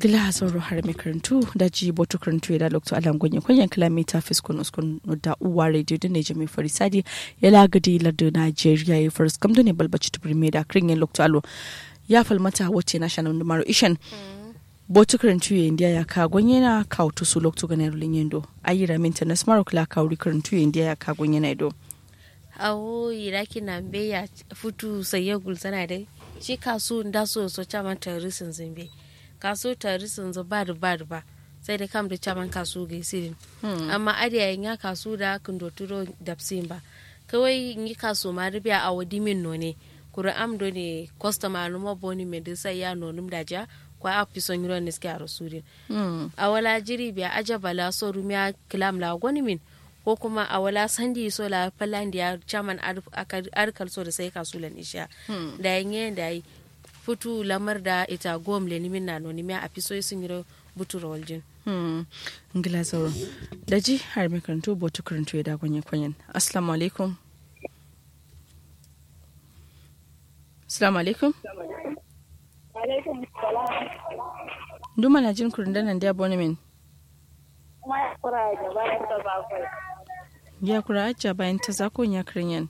gila sauro har mai karantu da ji boto karantu ya da lokto alam gonye kwanyan kilomita fiskon uskon da uwa radio da neje mai farisadi ya lagadi lardin Najeriya ya faris kamdo ne balbaci tubirme da kirin lokto alo ya falmata wacce na shanan da maro ishan boto karantu ya indiya ya ka gonye na kawo su lokto ganar rulin yendo ayi raminta na smaro kila kawo karantu ya indiya ya ka gonye na ido awo iraki na mbe ya futu saye gulzana dai shi kasu da so chaman terrorism zimbe kaso terrorism zo ba sai da kam da chaman kasu ga sirin amma adiya yin kasu da kundo turo dapsin ba kawai yi kasu ma rubiya a wadi min no ne kura amdo ne customer no mo boni me da sai ya no num daja kwa apison yuro ne ske a rasurin a wala jiri biya ajabala so rumiya kilam la goni min ko kuma a wala sandi so la palandia chairman arkal so da sai kasulan isha da yin da yi futu lamar da ita gom le nimin na noni a fiso sun yi butu rawaljin ngila zauro da ji har mai karanto botu karanto ya da kwanyen assalamu alaikum assalamu alaikum alaikum salam duma na jin kurundanan da abonemen kuma ya kura da bayan ta bakwai ya kura ajiya bayan ta zakon ya kirinyan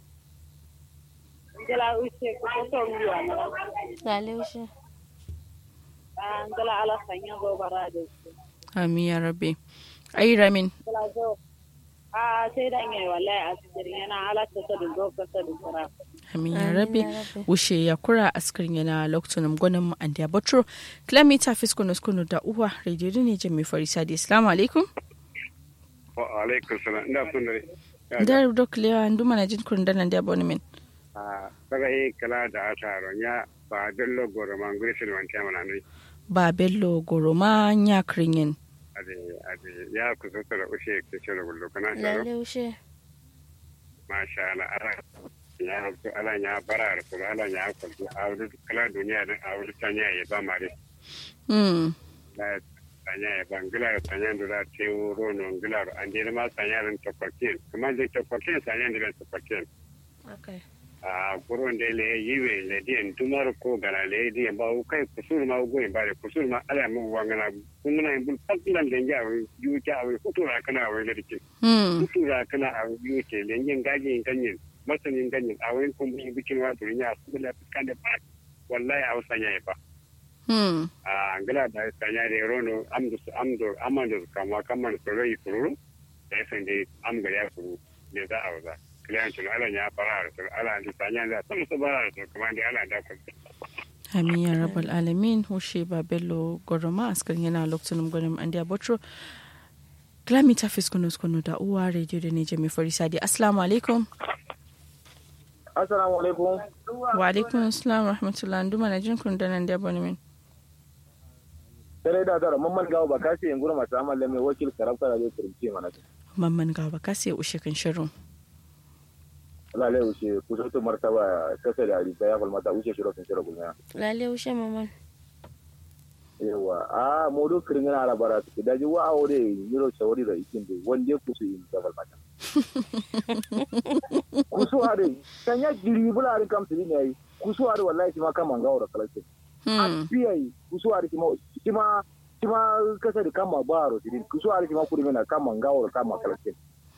gala ushe ko to miwa na lale ushe gala ala sanya go barade amin ya rabbi ai ramin gala zo sai da ngai wallahi asirin yana ala ta da go ka ta da amin ya rabbi ushe ya kura askirin yana lokacin gwanin mu andiya botro kilomita fiskonos kuno da uwa radio ne jami farisa da assalamu alaikum wa alaikum salam ina kun da doklewa nduma na jin kurundanan da abonemen daga yi kala da ataron ya ba bello goroma ngrisin wanta mana ne ba bello goroma nya kringen ade ya ku so da ushe ke cewa gullo kana sharo lale ushe masha Allah ara ya ku ala nya bara ko ala nya ko awdu kala duniya da awdu tanya ya ba mare da tanya ya bangla tanya da tewo rono nglar ande ma tanya ran topakin kuma je topakin tanya da topakin okay a gurin da le yiwe le din tumar ko gara le din ba kai kusur ma go in bare kusur ma ala mu wangana kuma in bul faklan da ya yu ta wa kutura kana wa le dike kutura kana a yu ce le yin gaji ganyen masanin ganyen a wani kun bi bikin wa duniya su da kan da ba wallahi a wasanya ya ba a ngala da sanya da rono amando kama so rai kuru da san dai am ga ya kuru ne za a waza kliyancin ala ya fara da ala da sanya da sama su bara da kuma da ala da kan amin ya rabbal alamin hushe ba bello goroma askar yana lokacin gwanin andiya botro kilomita fiskonos kuno da uwa radio da ne jami farisa da assalamu alaikum assalamu alaikum wa alaikum assalam rahmatullahi nduma na jin kurundanan da abonemen sai da tara mamman gawo ba kasi yin gurma ta amalle mai wakil karafta da zai turki mana mamman gawo ba kasi ushe kan shirin lale ushe kusa to martaba kasa da riga ya falmata ushe shiro kan shiro gulma lale ushe maman yawa a modo kiringana ala baratu daji wa aure yiro shawari da ikin da wanda kusu yin da falmata kusu are kanya jiri bula rin kam tini ne kusu are wallahi shi ma kaman gawo da kalake a piyai kusu are shi ma kasa da kama baro tini kusu are shi ma kuri mena kaman gawo da kama kalake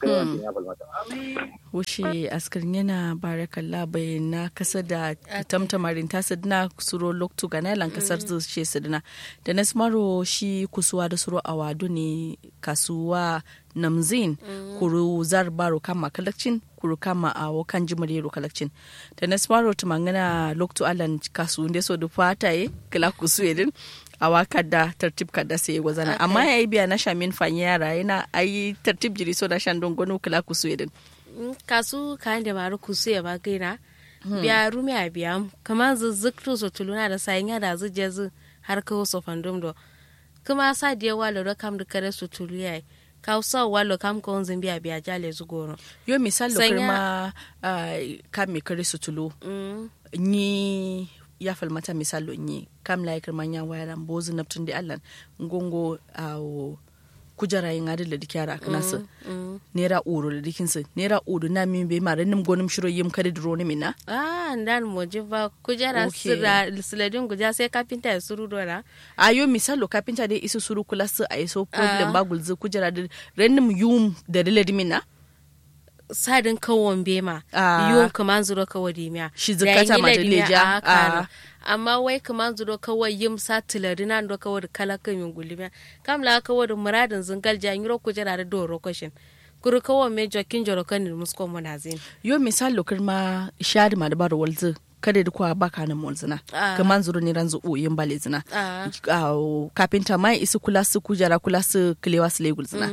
wuce askarin yana barakallah bai na kasa da tamtamarin ta sadina suro loktu ga nailan kasar zuce sadina da na smaro shi kusuwa da suro a wadu ne kasuwa namzin kuru zar baro kama kalakcin kuru kama a wakan jimarero kalakcin da na smaro tumangana loktu alan kasu da so da fata ye kila kusu yedin a wakar da tartib kada sai gwazana amma ya yi biya na shamin fanya yara yana ayi tartib jiri so da shan dongono kula kusu yedin kasu kan da maru kusu ya ba gaina biya rumi a biya kamar zuzzukto so tuluna da sayin yada zuje zu har kawo so fandom do kuma sa da walo da kam da kare su tulu yayi ka sa walo kam ko zin biya biya jale zugoro yo misal lokar kam me kare su tulu ni ya falmata misalo nyi kam la yakar manya wayaran bozu naptun di allan ngongo awo kujara yin adil da dikyara kana su nera uru da dikin su nera uru na min be mare nim gonim shiro yim kade drone mina ndan moji ba kujara sira siladin guja sai kafinta ya suru dora ayo misalo kafinta dai isu suru kula su a iso problem ba gulzu kujara da rennim yum da diladi mina sadin kawon bema yum kaman zuro kawadi miya shi zakata ma dileja amma wai kaman zuro kawai yim satilari nan do kawai kala kan yin gulmiya kamla kawai muradin zungal janyiro kujara da doro kwashin kuru kawai me jokin joro kan musko munazin yo misalo kirma shadi ma da baro walzu kada da kwa baka nan molzina kaman zuro ne ranzu yin balezina kafinta mai isu kula su kujara kula su kilewa su legulzina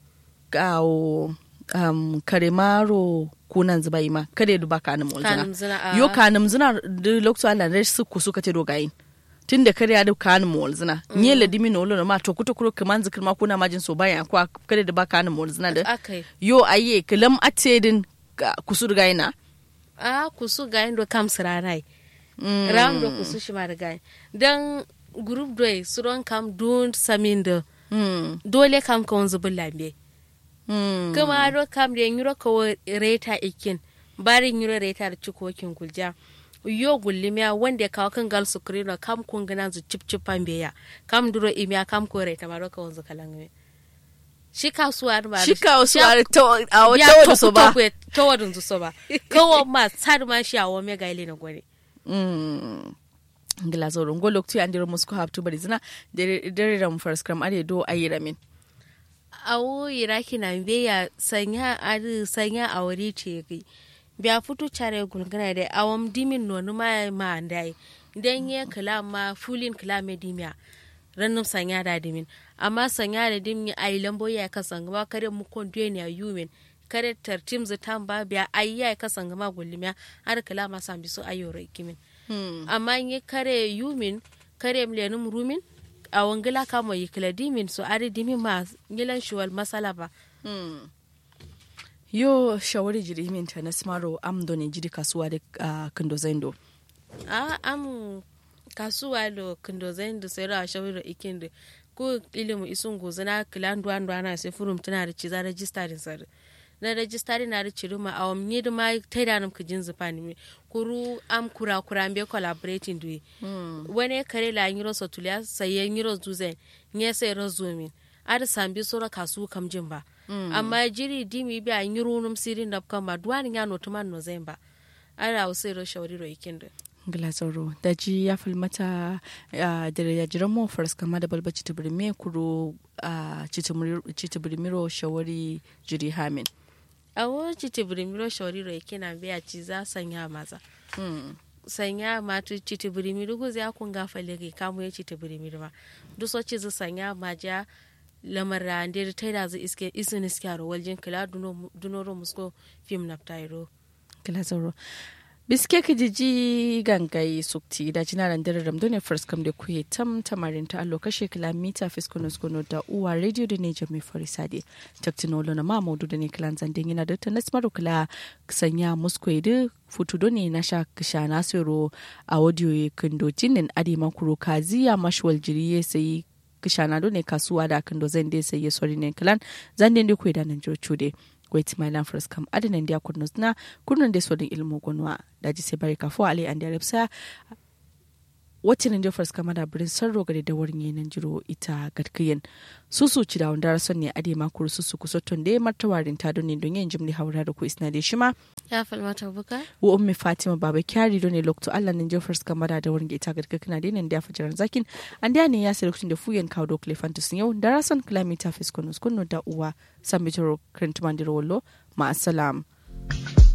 karemaro kunan zuba ima kade du baka nan molzina yo kanum zina da lokto Allah ne su ku suka te dogayin tunda kare ya da kanum molzina nye la dimi no lo ma to kutokuro kaman zikir ma kuna majin so bayan kwa kade da baka nan molzina da yo aye kalam atedin kusur gaina kusu gayin do kam sirarai ram do kusu shi ma da gayin dan group doy suron kam don saminda dole kam kawon zubin lambe kuma ro kam da yiro ko reta ikin barin yiro reta da cikokin gulja yo gullimiya wanda ya kawo kan gal sukrino kam kun gana zu cipcipan beya kam duro imiya kam ko reta ma ro kawon zu kalange shi kasuwa to a wata so ba to wadun su so ba kawo ma tsar ma shi awo me gaile na gore ngila zo rongo lokti andiro musko haftu bari zina dare ram first cram ade do ayira min awo iraki na beya sanya a wuri ce kai biya fito care gulgana da awam dimin nonu ma andai dan ye kala ma fulin kala me dimya rannum sanya da dimin amma sanya da dimin ai lambo ya kasan ba kare mu kon ne a yumin kare tartim zatan ba biya ai ya kasan ma gullimiya har kala ma san biso ayoro ikimin amma ye kare yumin kare mlenum rumin a wangila kama yi kila dimin so ari dimin ma gilan shuwal masala ba yo shawari jiri min ta nasmaro am do ne jiri kasuwa da kando zendo am kasuwa do kando zendo sai ra shawari ikin da ko ilimu isun gozana kilan duwan duwana sai furum tana da ciza registerin sar na registerin na da ciruma awam ni da ma taidanum kujin zufani me kuru am kura mbe collaborating duyi wani kare la yiro sotulia sai yiro zuzen nye sai rozumin ada sambi sora kasu kamjin ba amma jiri dimi bi a yiro num sirin da kama duwani ya no tuman no zemba ara sai ro shawari ro ikinda glasoro da ji ya filmata da ya jira mo fars kama da balbaci tibirme kuro citibirmiro shawari jiri hamin awo citibirmiro shawari ro ikina biya ci za sanya maza sanya matu citibirmiro go za kun gafa lege kamu ya citibirmiro ma duk so ci za sanya maja lamara ande ta da za iske isin iskaro waljin kila dunoro musko film naptairo kila zoro biske kijiji gangai sukti da jinaran dare ramdo ne first kam da kuye tamarin ta allo kashe kilomita fiskono da uwa radio da ne jami farisade taktinolo na ma maudu da ne kilan zandin yana da ta nasmaru kila sanya musko da futu do ne na sha kisha nasiro a audio kindo jinin adi makuro kaziya mashwal jiriye sai kisha na do ne kasuwa da kindo zande sai ya sori ne kilan zandin da kuye da nan jochude wait my land first come adinan dia kunnos na kunnon de sodin ilmu gonwa daji sai bari kafo ali and arabsa wacce nan first come da birin sarro gade da wurin yin jiro ita gadkiyen susu ci da wanda son ne ade ma kuru susu kusoton de martawarin ta don ne don yin jimli haura da ku isna de shima ya falmata buka wa ummi fatima baba kyari don ne lokto Allah nan first come da wurin ita gadkina de nan da fajaran zakin an da ne ya sai lokacin da fuyen kawo do clefantus yau da rason kilometer fiskonus kunno da uwa sambitoro krentman dirolo ma assalam